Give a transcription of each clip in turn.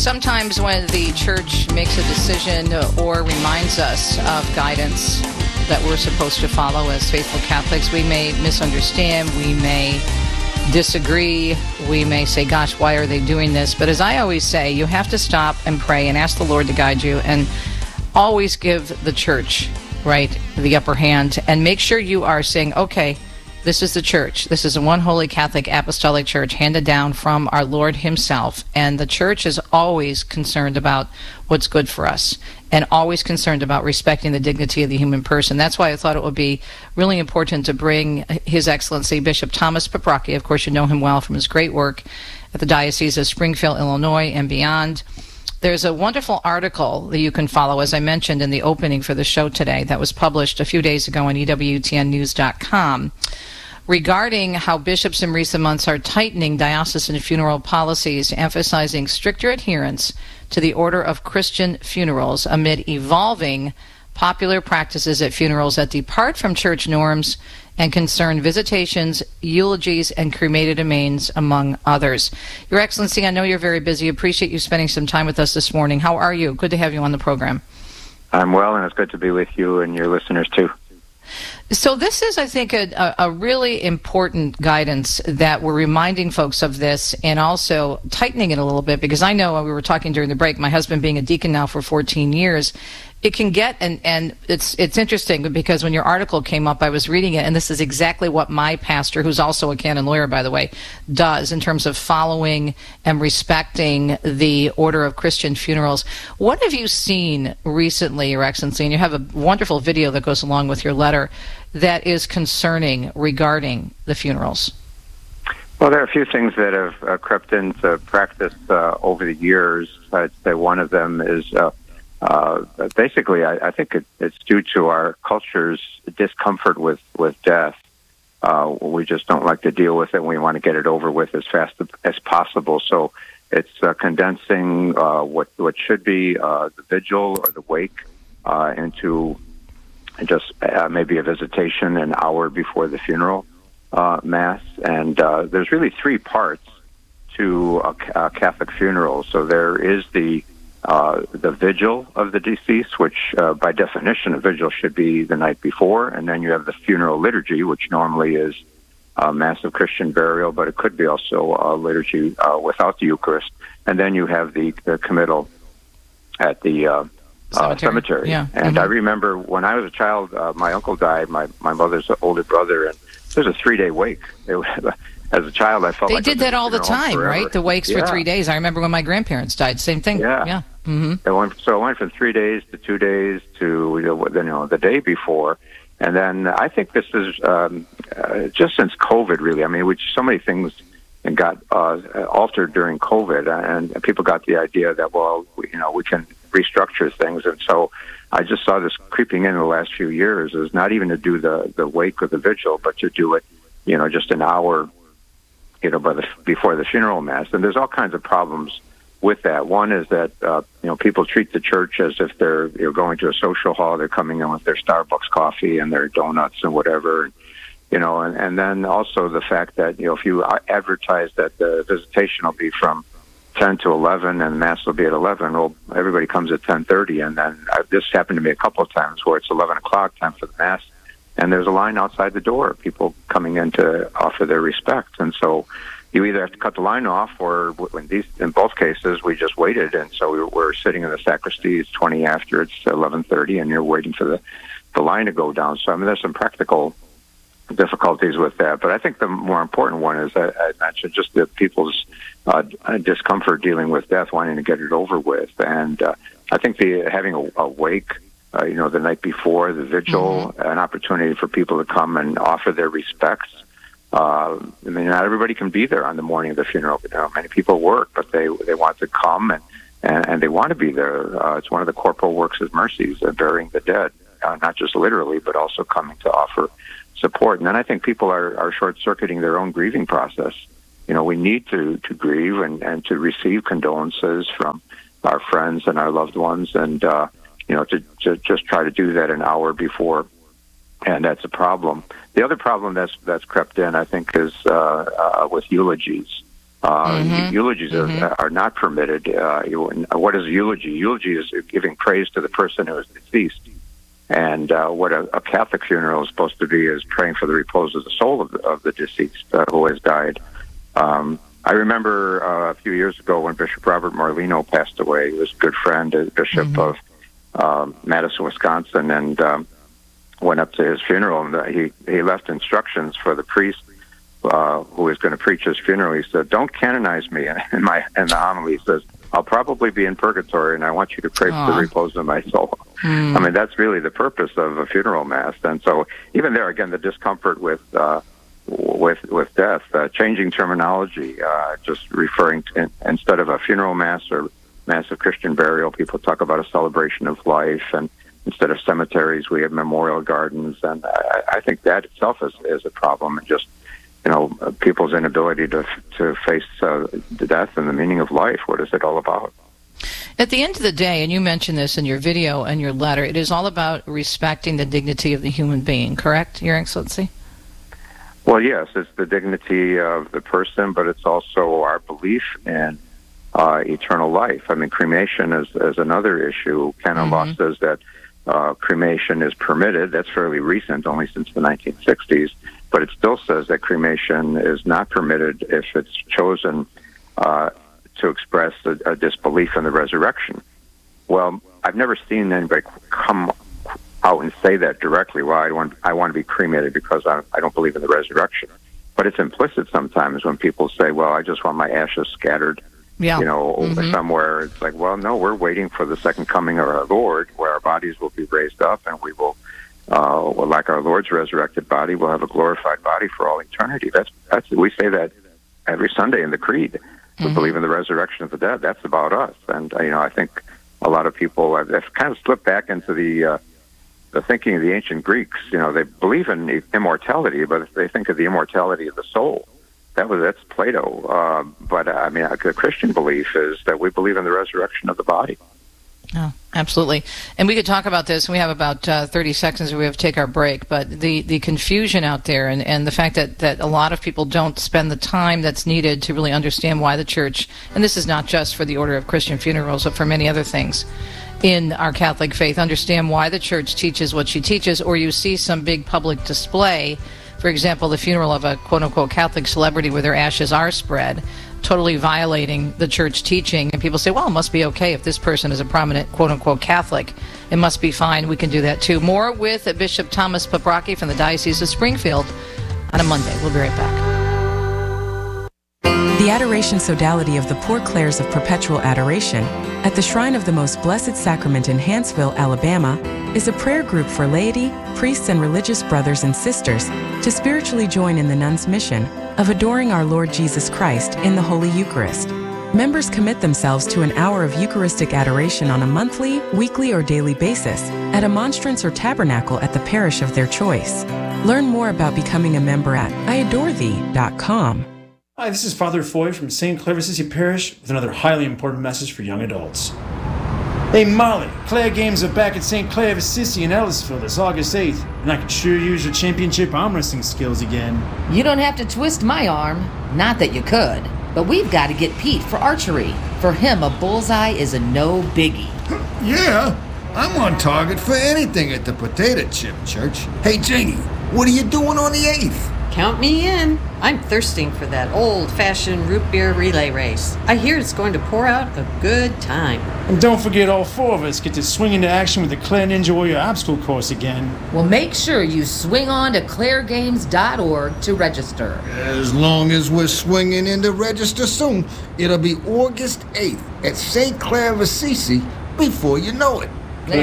Sometimes when the church makes a decision or reminds us of guidance that we're supposed to follow as faithful Catholics, we may misunderstand, we may disagree, we may say, gosh, why are they doing this? But as I always say, you have to stop and pray and ask the Lord to guide you, and always give the church, right, the upper hand, and make sure you are saying, okay, this is the church. This is a one holy Catholic apostolic church handed down from our Lord himself. And the church is always concerned about what's good for us and always concerned about respecting the dignity of the human person. That's why I thought it would be really important to bring His Excellency Bishop Thomas Paprocki. Of course, you know him well from his great work at the Diocese of Springfield, Illinois, and beyond. There's a wonderful article that you can follow, as I mentioned in the opening for the show today, that was published a few days ago on EWTNnews.com, regarding how bishops in recent months are tightening diocesan funeral policies, emphasizing stricter adherence to the order of Christian funerals amid evolving popular practices at funerals that depart from church norms and concern visitations, eulogies, and cremated remains, among others. Your Excellency, I know you're very busy. Appreciate you spending some time with us this morning. How are you? Good to have you on the program. I'm well, and it's good to be with you and your listeners, too. So this is, I think, a really important guidance that we're reminding folks of this and also tightening it a little bit, because I know we were talking during the break, my husband being a deacon now for 14 years, it can get, and it's interesting because when your article came up, I was reading it, and this is exactly what my pastor, who's also a canon lawyer, by the way, does in terms of following and respecting the order of Christian funerals. What have you seen recently, Your Excellency? And you have a wonderful video that goes along with your letter that is concerning regarding the funerals. Well, there are a few things that have crept into practice over the years. I'd say one of them is basically, I think it's due to our culture's discomfort with death. We just don't like to deal with it, and we want to get it over with as fast as possible. So it's condensing what should be the vigil or the wake into just maybe a visitation an hour before the funeral Mass. And there's really three parts to a Catholic funeral. So there is the vigil of the deceased, which by definition a vigil should be the night before, and then you have the funeral liturgy, which normally is a Mass of Christian burial, but it could be also a liturgy without the Eucharist, and then you have the committal at the cemetery. Yeah. And I remember when I was a child, my uncle died, my mother's older brother, and there's a 3-day wake. As a child, I felt they like did that all the time, right? The wakes for 3 days. I remember when my grandparents died. Same thing. Yeah. Mm-hmm. It went from 3 days to 2 days to the day before, and then I think this is just since COVID, really. I mean, so many things got altered during COVID, and people got the idea that we can restructure things, and so I just saw this creeping in the last few years. Is not even to do the wake or the vigil, but to do it, just an hour. Before the funeral Mass. And there's all kinds of problems with that. One is that, people treat the church as if they're going to a social hall. They're coming in with their Starbucks coffee and their donuts and whatever, and then also the fact that, if you advertise that the visitation will be from 10 to 11 and Mass will be at 11, well, everybody comes at 10:30. And then this happened to me a couple of times where it's 11 o'clock time for the Mass, and there's a line outside the door, people coming in to offer their respects. And so you either have to cut the line off, or in both cases, we just waited. And so we're sitting in the sacristy. It's 20 after, it's 11:30, and you're waiting for the line to go down. So, I mean, there's some practical difficulties with that. But I think the more important one is, I mentioned, just the people's discomfort dealing with death, wanting to get it over with. And I think having a wake, the night before, the vigil, an opportunity for people to come and offer their respects. I mean, not everybody can be there on the morning of the funeral. Many people work, but they want to come and they want to be there. It's one of the corporal works of mercies, burying the dead, not just literally, but also coming to offer support. And then I think people are short-circuiting their own grieving process. We need to grieve and to receive condolences from our friends and our loved ones, and to just try to do that an hour before, and that's a problem. The other problem that's crept in, I think, is with eulogies. Eulogies are not permitted. What is eulogy? Eulogy is giving praise to the person who is deceased. And what a Catholic funeral is supposed to be is praying for the repose of the soul of the deceased who has died. I remember a few years ago when Bishop Robert Morlino passed away. He was a good friend, a bishop of Madison, Wisconsin, and went up to his funeral. And he left instructions for the priest who was going to preach his funeral. He said, "Don't canonize me." In the homily, he says, "I'll probably be in purgatory, and I want you to pray for the repose of my soul." I mean, that's really the purpose of a funeral mass. And so, even there, again, the discomfort with death, changing terminology, just referring to, instead of a funeral mass or mass of Christian burial, people talk about a celebration of life, and instead of cemeteries, we have memorial gardens, and I think that itself is a problem, and just people's inability to face the death and the meaning of life. What is it all about? At the end of the day, and you mentioned this in your video and your letter, it is all about respecting the dignity of the human being, correct, Your Excellency? Well, yes, it's the dignity of the person, but it's also our belief in eternal life. I mean, cremation is another issue. Canon law says that cremation is permitted. That's fairly recent, only since the 1960s. But it still says that cremation is not permitted if it's chosen to express a disbelief in the resurrection. Well, I've never seen anybody come out and say that directly. Well, I want to be cremated because I don't believe in the resurrection. But it's implicit sometimes when people say, "Well, I just want my ashes scattered." Somewhere. It's like, well, no, we're waiting for the second coming of our Lord, where our bodies will be raised up, and we will, like our Lord's resurrected body, we'll have a glorified body for all eternity. That's we say that every Sunday in the Creed. We believe in the resurrection of the dead. That's about us. And I think a lot of people have kind of slipped back into the thinking of the ancient Greeks. They believe in immortality, but they think of the immortality of the soul. That's Plato. But I mean, the Christian belief is that we believe in the resurrection of the body. Oh, absolutely. And we could talk about this. We have about 30 seconds and we have to take our break. But the confusion out there and the fact that a lot of people don't spend the time that's needed to really understand why the church, and this is not just for the Order of Christian Funerals, but for many other things in our Catholic faith, understand why the church teaches what she teaches, or you see some big public display. For example, the funeral of a quote-unquote Catholic celebrity where their ashes are spread, totally violating the church teaching. And people say, well, it must be okay if this person is a prominent quote-unquote Catholic. It must be fine. We can do that too. More with Bishop Thomas Paprocki from the Diocese of Springfield on a Monday. We'll be right back. The Adoration Sodality of the Poor Clares of Perpetual Adoration at the Shrine of the Most Blessed Sacrament in Hanceville, Alabama, is a prayer group for laity, priests, and religious brothers and sisters to spiritually join in the nuns' mission of adoring our Lord Jesus Christ in the Holy Eucharist. Members commit themselves to an hour of Eucharistic adoration on a monthly, weekly, or daily basis at a monstrance or tabernacle at the parish of their choice. Learn more about becoming a member at iadorethee.com. Hi, this is Father Foy from St. Clare of Assisi Parish with another highly important message for young adults. Hey Molly, Clare Games are back at St. Clare of Assisi in Ellisville this August 8th, and I can sure use your championship arm wrestling skills again. You don't have to twist my arm. Not that you could. But we've got to get Pete for archery. For him, a bullseye is a no biggie. Yeah, I'm on target for anything at the Potato Chip Church. Hey Janie, what are you doing on the 8th? Count me in. I'm thirsting for that old-fashioned root beer relay race. I hear it's going to pour out a good time. And don't forget all four of us get to swing into action with the Clare Ninja Warrior obstacle course again. Well, make sure you swing on to claregames.org to register. As long as we're swinging in to register soon, it'll be August 8th at St. Clare of Assisi before you know it.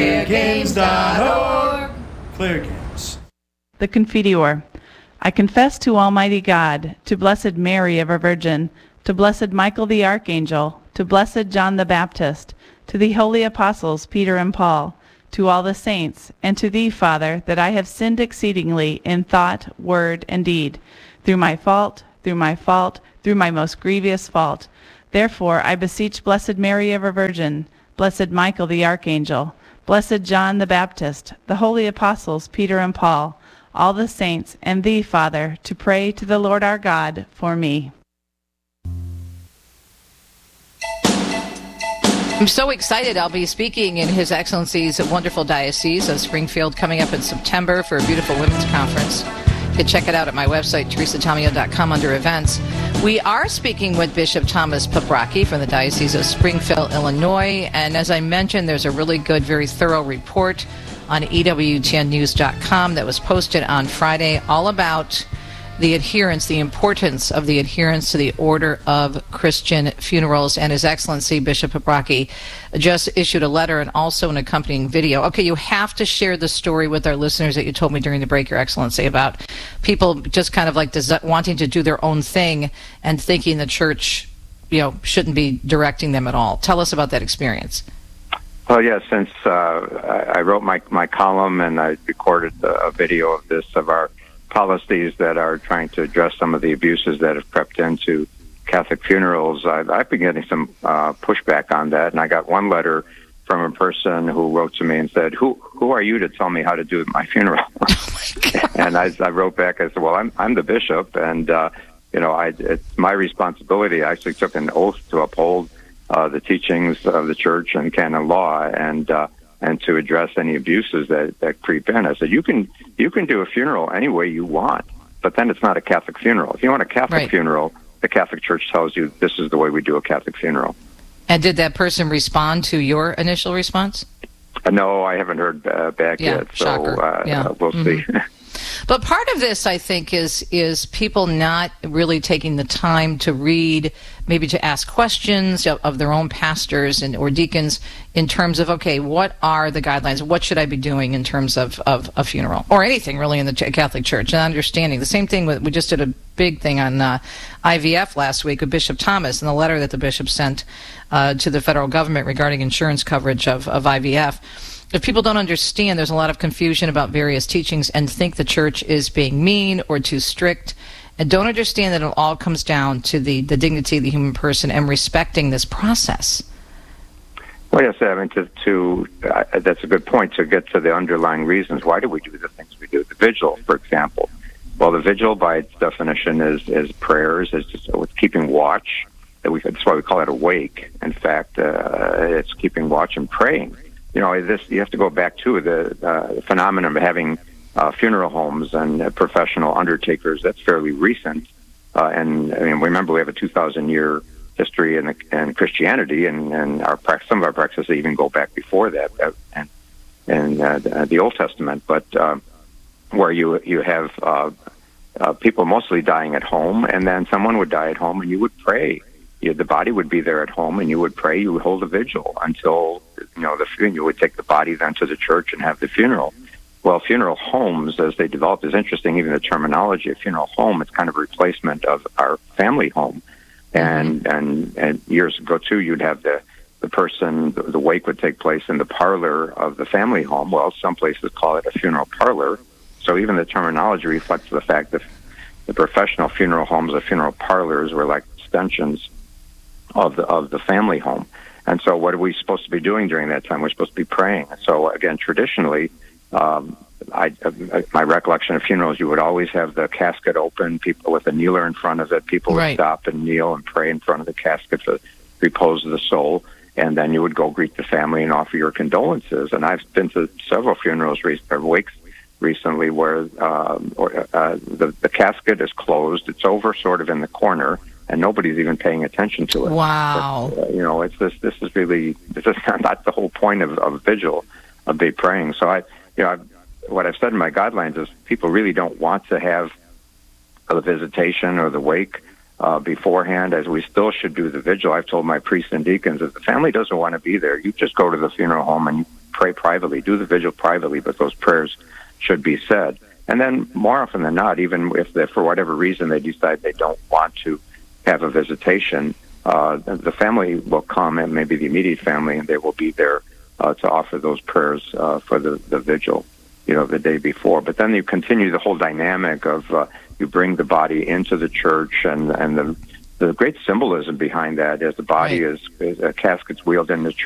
claregames.org. Clare Games. The Confiteor. I confess to Almighty God, to Blessed Mary, ever Virgin, to Blessed Michael the Archangel, to Blessed John the Baptist, to the holy apostles Peter and Paul, to all the saints, and to Thee, Father, that I have sinned exceedingly in thought, word, and deed, through my fault, through my most grievous fault. Therefore I beseech Blessed Mary, ever Virgin, Blessed Michael the Archangel, Blessed John the Baptist, the holy apostles Peter and Paul, all the saints, and Thee, Father, to pray to the Lord our God for me. I'm so excited. I'll be speaking in His Excellency's wonderful Diocese of Springfield coming up in September for a beautiful women's conference. You can check it out at my website, teresatomeo.com, under events. We are speaking with Bishop Thomas Paprocki from the Diocese of Springfield, Illinois. And as I mentioned, there's a really good, very thorough report on EWTNnews.com that was posted on Friday all about the adherence, the importance of the adherence to the order of Christian funerals. And His Excellency Bishop Paprocki just issued a letter and also an accompanying video. Okay, you have to share the story with our listeners that you told me during the break, Your Excellency, about people just kind of like wanting to do their own thing and thinking the church, shouldn't be directing them at all. Tell us about that experience. Well, yeah, since I wrote my column and I recorded a video of this, of our policies that are trying to address some of the abuses that have crept into Catholic funerals, I've been getting some pushback on that. And I got one letter from a person who wrote to me and said, who are you to tell me how to do my funeral? And I wrote back, I said, well, I'm the bishop, and it's my responsibility. I actually took an oath to uphold the teachings of the church and canon law, and to address any abuses that creep in. I said, you can do a funeral any way you want, but then it's not a Catholic funeral. If you want a Catholic funeral, the Catholic Church tells you this is the way we do a Catholic funeral. And did that person respond to your initial response? No, I haven't heard back yet, so we'll see. But part of this, I think, is people not really taking the time to read, maybe to ask questions of their own pastors or deacons in terms of, okay, what are the guidelines? What should I be doing in terms of a funeral or anything really in the Catholic Church? And understanding the same thing. We just did a big thing on IVF last week with Bishop Thomas and the letter that the bishop sent to the federal government regarding insurance coverage of IVF. If people don't understand, there's a lot of confusion about various teachings and think the church is being mean or too strict, and don't understand that it all comes down to the dignity of the human person and respecting this process. Well, yes, I mean, that's a good point, to get to the underlying reasons. Why do we do the things we do? The vigil, for example. Well, the vigil, by its definition, is prayers, is just keeping watch. That's why we call it a wake. In fact, it's keeping watch and praying. You have to go back to the phenomenon of having funeral homes and professional undertakers. That's fairly recent. And I mean, remember, we have a 2,000-year history in Christianity, and some of our practices even go back before that, and the Old Testament. But where you have people mostly dying at home, and then someone would die at home, and you would pray. The body would be there at home, and you would pray. You would hold a vigil until you would take the body then to the church and have the funeral. Well, funeral homes, as they developed, is interesting. Even the terminology of funeral home, it's kind of a replacement of our family home. And years ago too, you'd have the person, the wake would take place in the parlor of the family home. Well, some places call it a funeral parlor. So even the terminology reflects the fact that the professional funeral homes, the funeral parlors, were like extensions of the family home. And so what are we supposed to be doing during that time? We're supposed to be praying. So again, traditionally, my recollection of funerals, you would always have the casket open, people with a kneeler in front of it. People would stop and kneel and pray in front of the casket for the repose of the soul. And then you would go greet the family and offer your condolences. And I've been to several funerals or wakes recently where the casket is closed. It's over sort of in the corner, and nobody's even paying attention to it. Wow. But, this is not the whole point of vigil, of be praying. So what I've said in my guidelines is people really don't want to have the visitation or the wake beforehand, as we still should do the vigil. I've told my priests and deacons, if the family doesn't want to be there, you just go to the funeral home and you pray privately, do the vigil privately, but those prayers should be said. And then more often than not, even if for whatever reason they decide they don't want to have a visitation, the family will come, and maybe the immediate family, and they will be there to offer those prayers for the vigil, the day before. But then you continue the whole dynamic of you bring the body into the church, and the great symbolism behind that is the body is a casket's wheeled in the church.